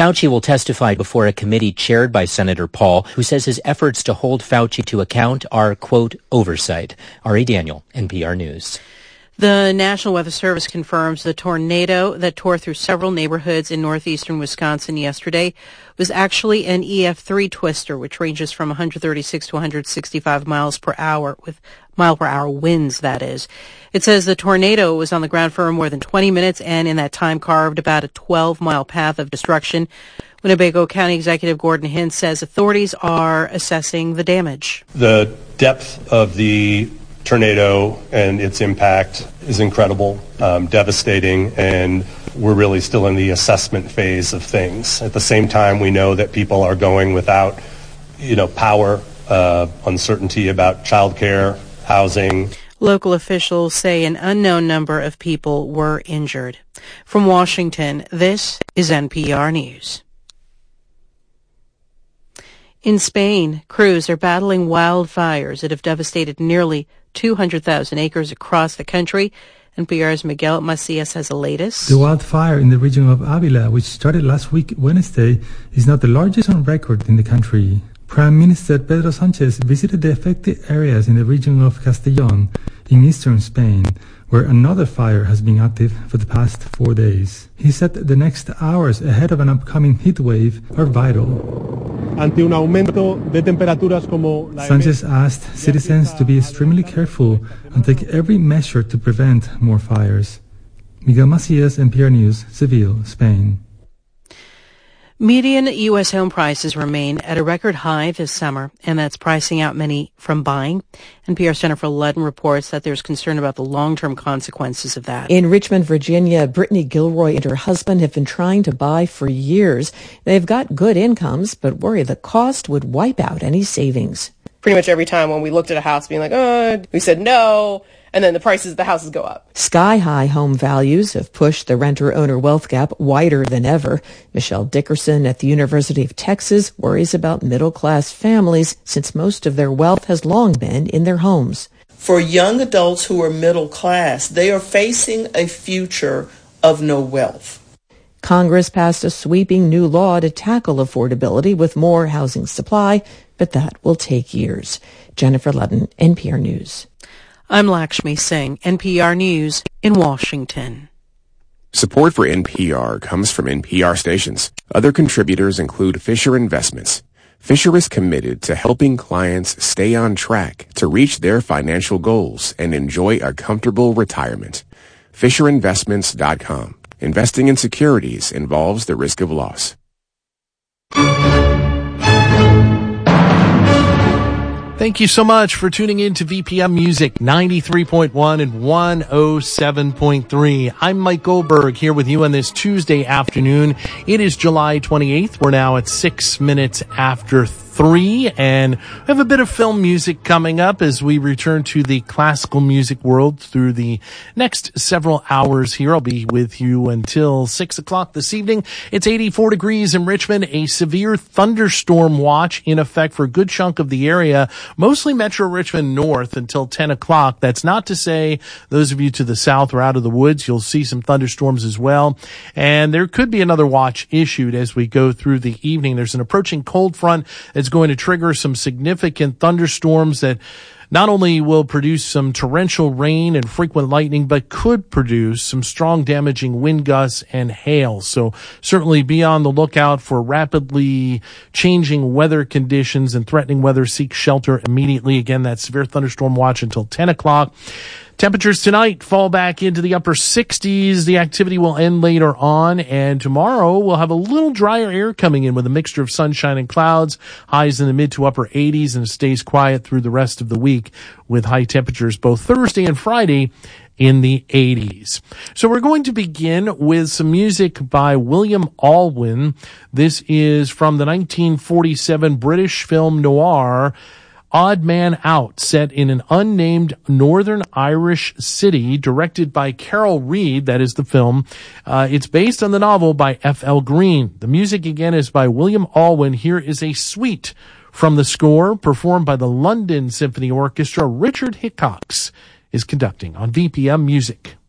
Fauci will testify before a committee chaired by Senator Paul, who says his efforts to hold Fauci to account are, quote, oversight. Ari Daniel, NPR News. The National Weather Service confirms the tornado that tore through several neighborhoods in northeastern Wisconsin yesterday was actually an EF3 twister, which ranges from 136 to 165 miles per hour, with mile-per-hour winds, that is. It says the tornado was on the ground for more than 20 minutes and in that time carved about a 12-mile path of destruction. Winnebago County Executive Gordon Hintz says authorities are assessing the damage. The depth of the tornado and its impact is incredible, devastating, and we're really still in the assessment phase of things. At the same time, we know that people are going without, power, uncertainty about childcare, housing. Local officials say an unknown number of people were injured. From Washington, this is NPR News. In Spain, crews are battling wildfires that have devastated nearly 200,000 acres across the country. NPR's Miguel Macias has the latest. The wildfire in the region of Avila, which started last week Wednesday, is now the largest on record in the country. Prime Minister Pedro Sanchez visited the affected areas in the region of Castellón in eastern Spain, where another fire has been active for the past 4 days. He said the next hours ahead of an upcoming heat wave are vital. Sanchez asked citizens to be extremely careful and take every measure to prevent more fires. Miguel Macias, NPR News, Seville, Spain. Median U.S. home prices remain at a record high this summer, and that's pricing out many from buying. NPR's Jennifer Ludden reports that there's concern about the long-term consequences of that. In Richmond, Virginia, Brittany Gilroy and her husband have been trying to buy for years. They've got good incomes, but worry the cost would wipe out any savings. Pretty much every time when we looked at a house being like, we said no, and then the prices of the houses go up. Sky-high home values have pushed the renter-owner wealth gap wider than ever. Michelle Dickerson at the University of Texas worries about middle-class families since most of their wealth has long been in their homes. For young adults who are middle class, they are facing a future of no wealth. Congress passed a sweeping new law to tackle affordability with more housing supply, but that will take years. Jennifer Ludden, NPR News. I'm Lakshmi Singh, NPR News in Washington. Support for NPR comes from NPR stations. Other contributors include Fisher Investments. Fisher is committed to helping clients stay on track to reach their financial goals and enjoy a comfortable retirement. FisherInvestments.com. Investing in securities involves the risk of loss. Thank you so much for tuning in to VPM Music 93.1 and 107.3. I'm Mike Goldberg here with you on this Tuesday afternoon. It is July 28th. We're now at 6 minutes after 3, and we have a bit of film music coming up as we return to the classical music world through the next several hours here. I'll be with you until 6 o'clock this evening. It's 84 degrees in Richmond, a severe thunderstorm watch in effect for a good chunk of the area, mostly Metro Richmond north until 10 o'clock. That's not to say those of you to the south or out of the woods, you'll see some thunderstorms as well. And there could be another watch issued as we go through the evening. There's an approaching cold front that's going to trigger some significant thunderstorms that not only will produce some torrential rain and frequent lightning, but could produce some strong damaging wind gusts and hail. So certainly be on the lookout for rapidly changing weather conditions and threatening weather. Seek shelter immediately. Again, that severe thunderstorm watch until 10 o'clock. Temperatures tonight fall back into the upper 60s. The activity will end later on, and tomorrow we'll have a little drier air coming in with a mixture of sunshine and clouds. Highs in the mid to upper 80s, and it stays quiet through the rest of the week with high temperatures both Thursday and Friday in the 80s. So we're going to begin with some music by William Alwyn. This is from the 1947 British film noir Odd Man Out, set in an unnamed Northern Irish city, directed by Carol Reed. That is the film. It's based on the novel by F.L. Green. The music again is by William Alwyn. Here is a suite from the score performed by the London Symphony Orchestra. Richard Hickox is conducting on VPM Music.